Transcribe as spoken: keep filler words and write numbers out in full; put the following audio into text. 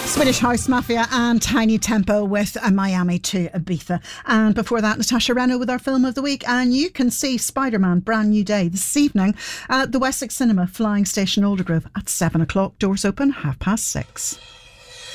Swedish House Mafia and Tiny Tempo with a Miami to Ibiza. And before that, Natasha Reno with our film of the week. And you can see Spider-Man Brand New Day this evening at the Wessex Cinema, Flying Station Aldergrove at seven o'clock. Doors open half past six.